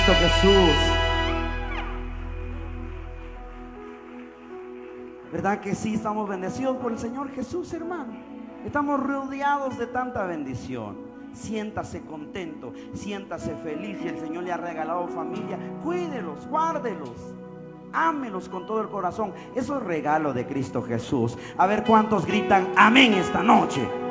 Cristo Jesús. ¿Verdad que sí estamos bendecidos por el Señor Jesús, hermano? Estamos rodeados de tanta bendición. Siéntase contento, siéntase feliz. Si el Señor le ha regalado familia, cuídelos, guárdelos, ámelos con todo el corazón. Eso es regalo de Cristo Jesús. A ver cuántos gritan amén esta noche.